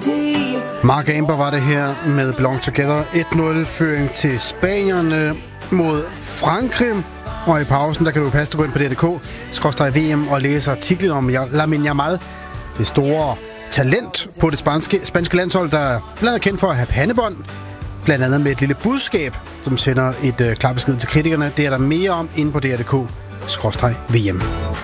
Mark Amber var det her med Belong Together. 1-0-føring til spanierne mod Frankrig. Og i pausen, der kan du passe gå ind på DRDK/VM og læse artiklen om Lamine Yamal, det store talent på det spanske landshold, der er blevet kendt for at have pandebånd. Blandt andet med et lille budskab, som sender et klar besked til kritikerne. Det er der mere om inde på DRDK/VM.